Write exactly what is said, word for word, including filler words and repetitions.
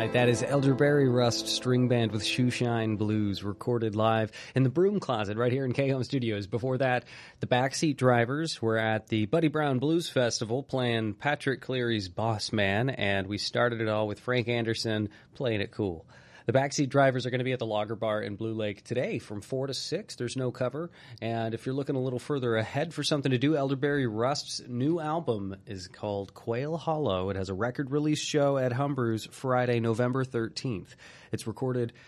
right, that is Elderberry Rust String Band with Shoeshine Blues, recorded live in the Broom Closet right here in K-Home Studios. Before that, the Backseat Drivers were at the Buddy Brown Blues Festival playing Patrick Cleary's Boss Man, and we started it all with Frank Anderson playing it cool. The Backseat Drivers are going to be at the Lager Bar in Blue Lake today from four to six. There's no cover. And if you're looking a little further ahead for something to do, Elderberry Rust's new album is called Quail Hollow. It has a record release show at Humber's Friday, November thirteenth. It's recorded